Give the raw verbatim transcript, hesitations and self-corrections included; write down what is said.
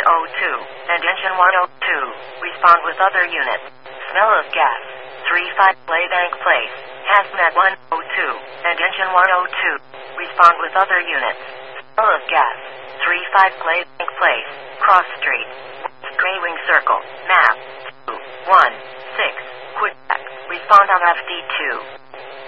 oh two, and engine one oh two. Respond with other units. Smell of gas. three five Claybank Place. Hazmat one oh two, and engine one oh two. Respond with other units. Smell of gas. three five Claybank Place. Cross Street. West Grey Wing Circle. Map. two one six. Quebec. Respond on F D two.